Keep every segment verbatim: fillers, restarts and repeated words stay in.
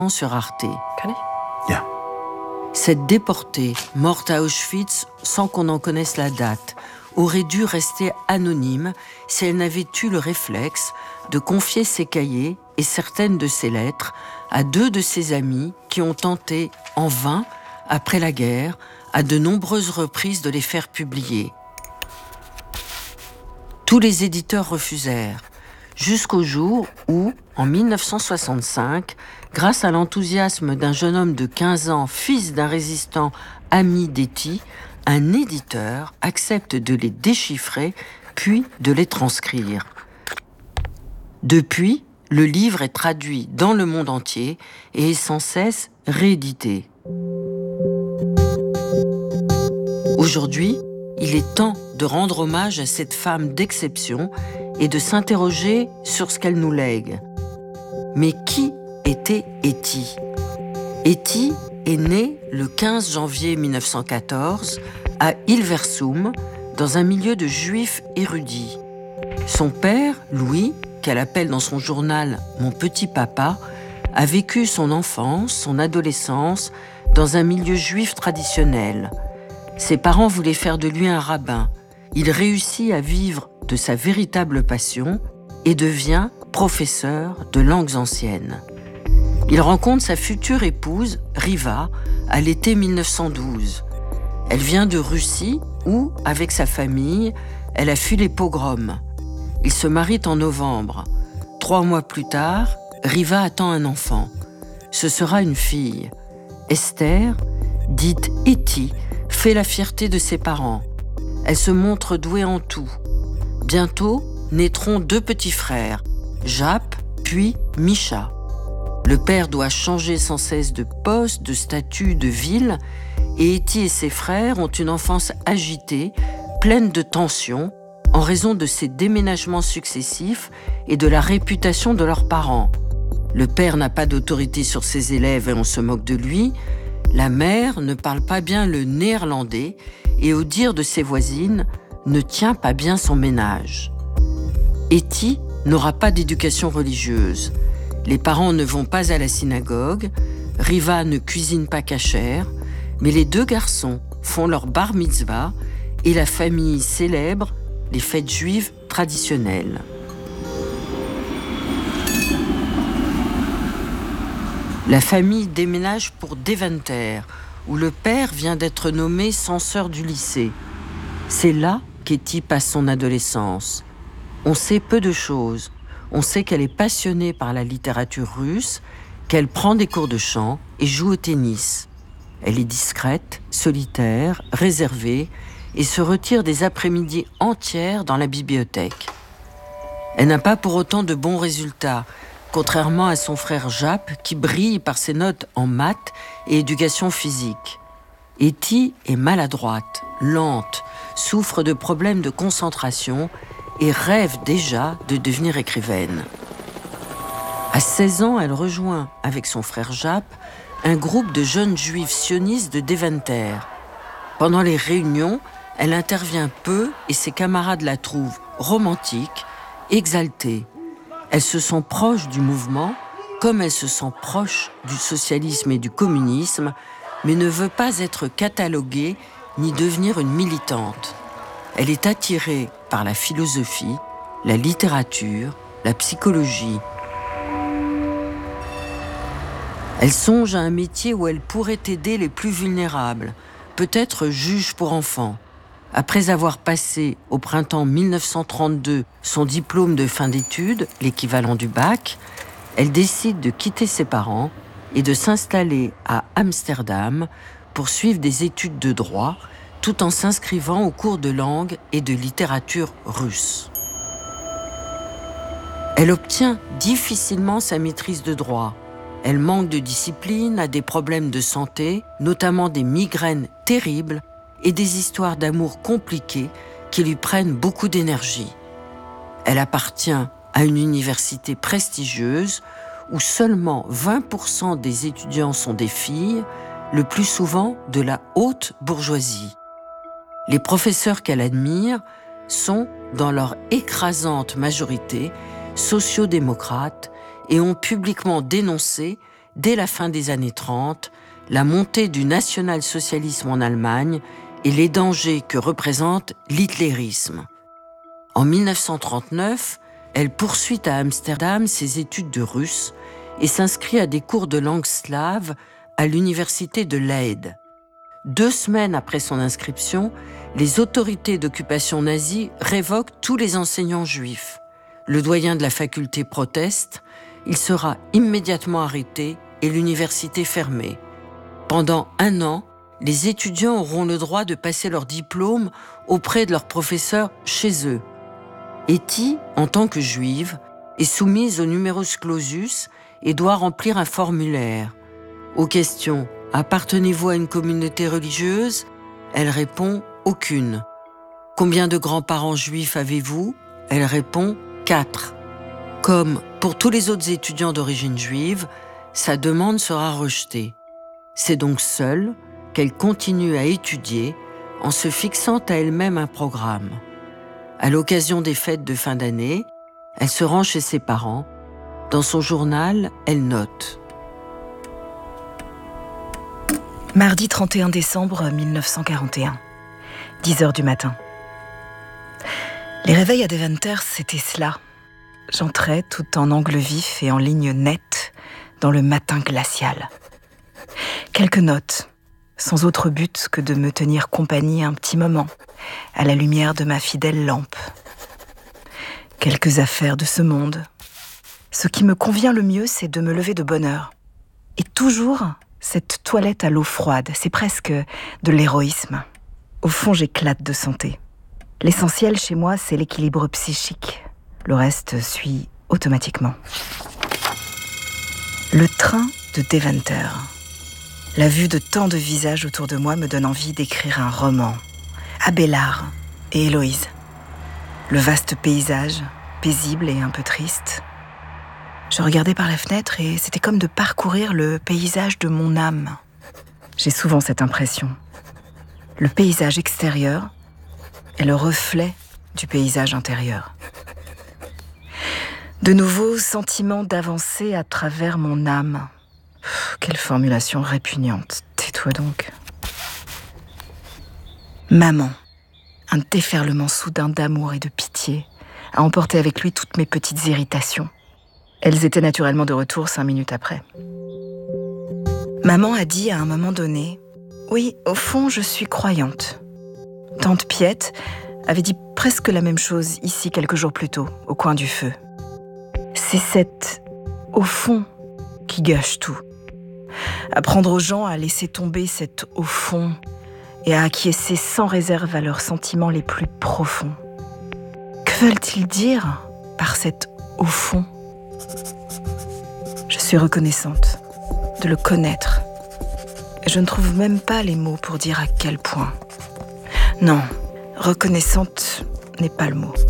sur Arte. Kann ich? Ja. Cette déportée, morte à Auschwitz sans qu'on en connaisse la date, aurait dû rester anonyme si elle n'avait eu le réflexe de confier ses cahiers et certaines de ses lettres à deux de ses amis qui ont tenté, en vain, après la guerre, à de nombreuses reprises de les faire publier. Tous les éditeurs refusèrent, jusqu'au jour où, en mille neuf cent soixante-cinq, grâce à l'enthousiasme d'un jeune homme de quinze ans, fils d'un résistant ami d'Etty, un éditeur accepte de les déchiffrer, puis de les transcrire. Depuis, le livre est traduit dans le monde entier et est sans cesse réédité. Aujourd'hui, il est temps de rendre hommage à cette femme d'exception et de s'interroger sur ce qu'elle nous lègue. Mais qui était Etty ? Etty est née le quinze janvier mille neuf cent quatorze à Hilversum, dans un milieu de juifs érudits. Son père, Louis, qu'elle appelle dans son journal « Mon petit papa », a vécu son enfance, son adolescence, dans un milieu juif traditionnel. Ses parents voulaient faire de lui un rabbin. Il réussit à vivre de sa véritable passion et devient professeur de langues anciennes. Il rencontre sa future épouse, Riva, à l'été mille neuf cent douze. Elle vient de Russie où, avec sa famille, elle a fui les pogroms. Ils se marient en novembre. Trois mois plus tard, Riva attend un enfant. Ce sera une fille. Esther, dite Etty, fait la fierté de ses parents. Elle se montre douée en tout. Bientôt, naîtront deux petits frères, Jaap puis Misha. Le père doit changer sans cesse de poste, de statut, de ville, et Etty et ses frères ont une enfance agitée, pleine de tensions, en raison de ces déménagements successifs et de la réputation de leurs parents. Le père n'a pas d'autorité sur ses élèves et on se moque de lui. La mère ne parle pas bien le néerlandais et, au dire de ses voisines, ne tient pas bien son ménage. Etty n'aura pas d'éducation religieuse. Les parents ne vont pas à la synagogue, Riva ne cuisine pas cachère, mais les deux garçons font leur bar mitzvah et la famille célèbre les fêtes juives traditionnelles. La famille déménage pour Deventer, où le père vient d'être nommé censeur du lycée. C'est là qu'Etty passe son adolescence. On sait peu de choses. On sait qu'elle est passionnée par la littérature russe, qu'elle prend des cours de chant et joue au tennis. Elle est discrète, solitaire, réservée et se retire des après-midi entières dans la bibliothèque. Elle n'a pas pour autant de bons résultats, contrairement à son frère Jaap qui brille par ses notes en maths et éducation physique. Etty est maladroite, lente, souffre de problèmes de concentration et rêve déjà de devenir écrivaine. À seize ans, elle rejoint, avec son frère Jaap, un groupe de jeunes juifs sionistes de Deventer. Pendant les réunions, elle intervient peu et ses camarades la trouvent romantique, exaltée. Elle se sent proche du mouvement, comme elle se sent proche du socialisme et du communisme, mais ne veut pas être cataloguée ni devenir une militante. Elle est attirée par la philosophie, la littérature, la psychologie. Elle songe à un métier où elle pourrait aider les plus vulnérables, peut-être juge pour enfants. Après avoir passé, au printemps mille neuf cent trente-deux, son diplôme de fin d'études, l'équivalent du bac, elle décide de quitter ses parents et de s'installer à Amsterdam pour suivre des études de droit, tout en s'inscrivant aux cours de langue et de littérature russe. Elle obtient difficilement sa maîtrise de droit. Elle manque de discipline, a des problèmes de santé, notamment des migraines terribles et des histoires d'amour compliquées qui lui prennent beaucoup d'énergie. Elle appartient à une université prestigieuse où seulement vingt pour cent des étudiants sont des filles, le plus souvent de la haute bourgeoisie. Les professeurs qu'elle admire sont, dans leur écrasante majorité, sociodémocrates et ont publiquement dénoncé dès la fin des années trente, la montée du national-socialisme en Allemagne et les dangers que représente l'hitlérisme. En mille neuf cent trente-neuf, elle poursuit à Amsterdam ses études de russe et s'inscrit à des cours de langue slave à l'université de Leyde. Deux semaines après son inscription, les autorités d'occupation nazie révoquent tous les enseignants juifs. Le doyen de la faculté proteste, il sera immédiatement arrêté et l'université fermée. Pendant un an, les étudiants auront le droit de passer leur diplôme auprès de leurs professeurs chez eux. Etty, en tant que juive, est soumise au numerus clausus et doit remplir un formulaire. Aux questions « Appartenez-vous à une communauté religieuse ?» Elle répond « Aucune ». « Combien de grands-parents juifs avez-vous ?» Elle répond « Quatre ». Comme pour tous les autres étudiants d'origine juive, sa demande sera rejetée. C'est donc seule qu'elle continue à étudier en se fixant à elle-même un programme. À l'occasion des fêtes de fin d'année, elle se rend chez ses parents. Dans son journal, elle note. Mardi trente et un décembre mille neuf cent quarante et un, dix heures du matin. Les réveils à Deventer, c'était cela. J'entrais tout en angle vif et en ligne nette dans le matin glacial. Quelques notes, sans autre but que de me tenir compagnie un petit moment, à la lumière de ma fidèle lampe. Quelques affaires de ce monde. Ce qui me convient le mieux, c'est de me lever de bonne heure. Et toujours cette toilette à l'eau froide, c'est presque de l'héroïsme. Au fond, j'éclate de santé. L'essentiel chez moi, c'est l'équilibre psychique. Le reste suit automatiquement. Le train de Deventer. La vue de tant de visages autour de moi me donne envie d'écrire un roman. Abélard et Héloïse. Le vaste paysage, paisible et un peu triste. Je regardais par la fenêtre et c'était comme de parcourir le paysage de mon âme. J'ai souvent cette impression. Le paysage extérieur est le reflet du paysage intérieur. De nouveaux sentiments d'avancer à travers mon âme. Pff, quelle formulation répugnante. Tais-toi donc. Maman, un déferlement soudain d'amour et de pitié, a emporté avec lui toutes mes petites irritations. Elles étaient naturellement de retour cinq minutes après. Maman a dit à un moment donné « Oui, au fond, je suis croyante ». Tante Piette avait dit presque la même chose ici quelques jours plus tôt, au coin du feu. C'est cette « au fond » qui gâche tout. Apprendre aux gens à laisser tomber cet « au fond » et à acquiescer sans réserve à leurs sentiments les plus profonds. Que veulent-ils dire par cet « au fond » ? Je suis reconnaissante de le connaître. Et je ne trouve même pas les mots pour dire à quel point. Non, reconnaissante n'est pas le mot.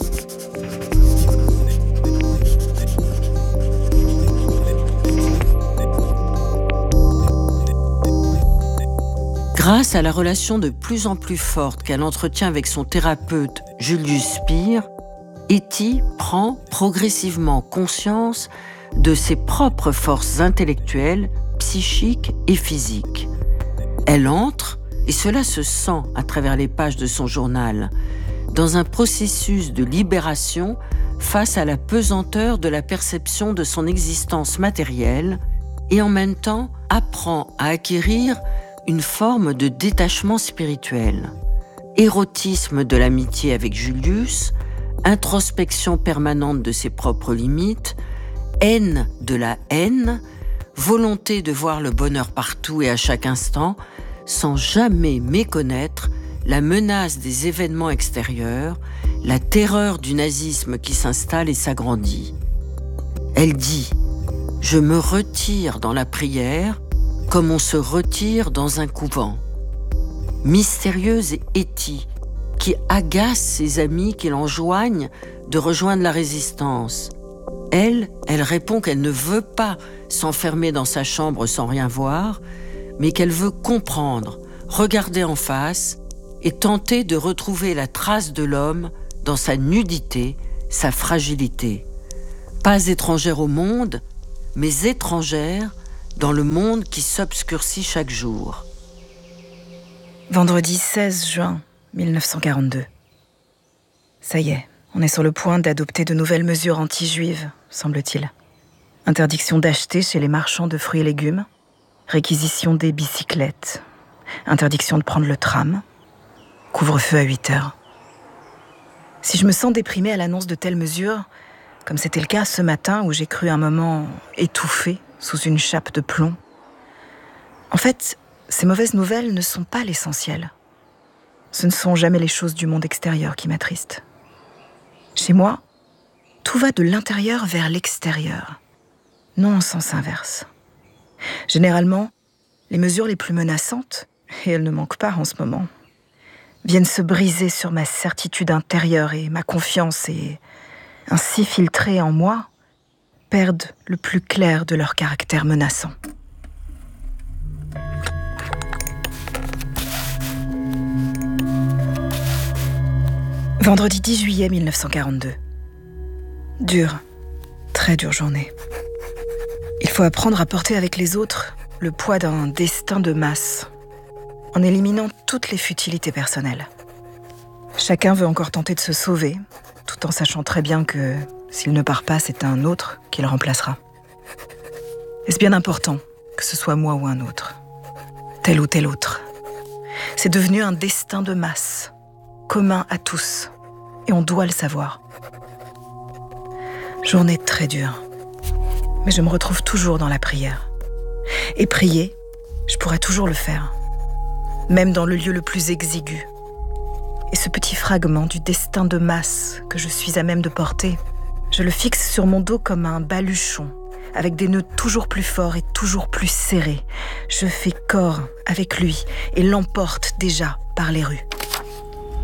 Grâce à la relation de plus en plus forte qu'elle entretient avec son thérapeute Julius Spier, Etty prend progressivement conscience de ses propres forces intellectuelles, psychiques et physiques. Elle entre, et cela se sent à travers les pages de son journal, dans un processus de libération face à la pesanteur de la perception de son existence matérielle et en même temps apprend à acquérir une forme de détachement spirituel. Érotisme de l'amitié avec Julius, introspection permanente de ses propres limites, haine de la haine, volonté de voir le bonheur partout et à chaque instant, sans jamais méconnaître la menace des événements extérieurs, la terreur du nazisme qui s'installe et s'agrandit. Elle dit « Je me retire dans la prière comme on se retire dans un couvent ». Mystérieuse Etty, qui agace ses amis qui l'enjoignent de rejoindre la résistance. Elle, elle répond qu'elle ne veut pas s'enfermer dans sa chambre sans rien voir, mais qu'elle veut comprendre, regarder en face et tenter de retrouver la trace de l'homme dans sa nudité, sa fragilité. Pas étrangère au monde, mais étrangère dans le monde qui s'obscurcit chaque jour. Vendredi seize juin mille neuf cent quarante-deux. Ça y est, on est sur le point d'adopter de nouvelles mesures anti-juives, semble-t-il. Interdiction d'acheter chez les marchands de fruits et légumes, réquisition des bicyclettes, interdiction de prendre le tram, couvre-feu à huit heures. Si je me sens déprimée à l'annonce de telles mesures, comme c'était le cas ce matin où j'ai cru un moment étouffée sous une chape de plomb, en fait, ces mauvaises nouvelles ne sont pas l'essentiel. Ce ne sont jamais les choses du monde extérieur qui m'attristent. Chez moi, tout va de l'intérieur vers l'extérieur, non en sens inverse. Généralement, les mesures les plus menaçantes, et elles ne manquent pas en ce moment, viennent se briser sur ma certitude intérieure et ma confiance et, ainsi filtrées en moi, perdent le plus clair de leur caractère menaçant. Vendredi dix juillet mille neuf cent quarante-deux. Dure, très dure journée. Il faut apprendre à porter avec les autres le poids d'un destin de masse, en éliminant toutes les futilités personnelles. Chacun veut encore tenter de se sauver, tout en sachant très bien que s'il ne part pas, c'est un autre qui le remplacera. Est-ce bien important que ce soit moi ou un autre, tel ou tel autre? C'est devenu un destin de masse, commun à tous, et on doit le savoir. Journée très dure, mais je me retrouve toujours dans la prière. Et prier, je pourrais toujours le faire, même dans le lieu le plus exigu. Et ce petit fragment du destin de masse que je suis à même de porter, je le fixe sur mon dos comme un baluchon, avec des nœuds toujours plus forts et toujours plus serrés. Je fais corps avec lui et l'emporte déjà par les rues.